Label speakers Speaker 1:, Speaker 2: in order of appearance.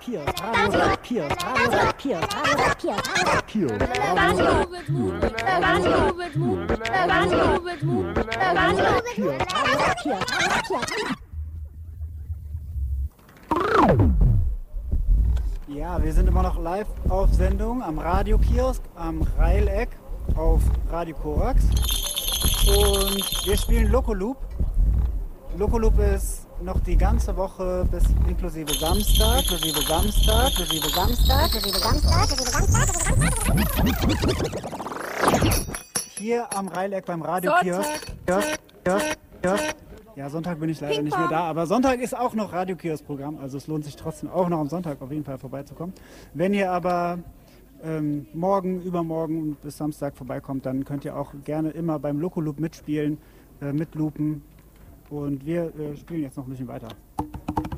Speaker 1: Ja, wir sind immer noch live auf Sendung am Radiokiosk am Reileck auf Radio Korax und wir spielen Loco-Loop. Loco-Loop ist noch die ganze Woche bis inklusive Samstag. Hier am Reileck beim Radiokiosk. Ja, Sonntag bin ich leider nicht mehr da, aber Sonntag ist auch noch Radiokiosk-Programm, also es lohnt sich trotzdem auch noch am Sonntag auf jeden Fall vorbeizukommen. Wenn ihr aber morgen, übermorgen bis Samstag vorbeikommt, dann könnt ihr auch gerne immer beim Loco-Loop mitspielen, mitloopen und wir spielen jetzt noch ein bisschen weiter.